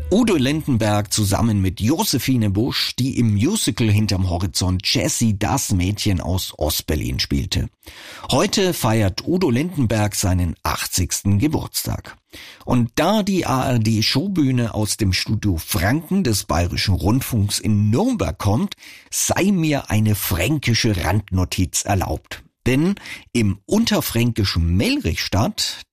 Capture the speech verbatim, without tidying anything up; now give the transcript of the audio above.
Udo Lindenberg zusammen mit Josephine Busch, die im Musical Hinterm Horizont Jessie, das Mädchen aus Ostberlin spielte. Heute feiert Udo Lindenberg seinen achtzigsten Geburtstag. Und da die A R D-Showbühne aus dem Studio Franken des Bayerischen Rundfunks in Nürnberg kommt, sei mir eine fränkische Randnotiz erlaubt. Denn im unterfränkischen Mellrichstadt,